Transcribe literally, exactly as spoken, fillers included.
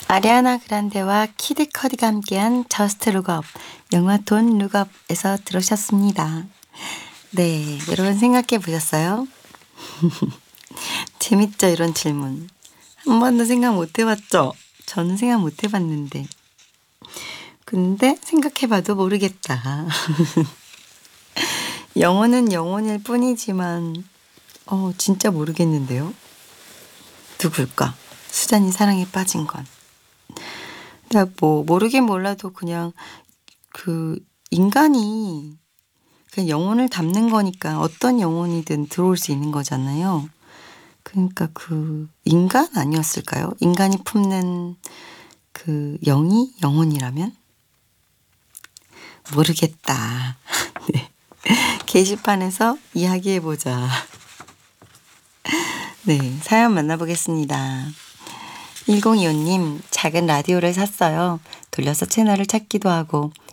아리아나 그란데와 키드 커디가 함께한 저스트 룩업, 영화 돈 룩업에서 들으셨습니다. 네, 여러분 생각해 보셨어요? 재밌죠, 이런 질문. 한 번도 생각 못 해봤죠? 저는 생각 못 해봤는데. 근데 생각해봐도 모르겠다. 영혼은 영혼일 뿐이지만 어 진짜 모르겠는데요. 누굴까? 수잔이 사랑에 빠진 건. 근데 뭐 모르긴 몰라도 그냥 그 인간이 그냥 영혼을 담는 거니까 어떤 영혼이든 들어올 수 있는 거잖아요. 그러니까 그 인간 아니었을까요? 인간이 품는 그 영이 영혼이라면? 모르겠다. 네. 게시판에서 이야기해보자. 네, 사연 만나보겠습니다. 일공이오 님, 작은 라디오를 샀어요. 돌려서 채널을 찾기도 하고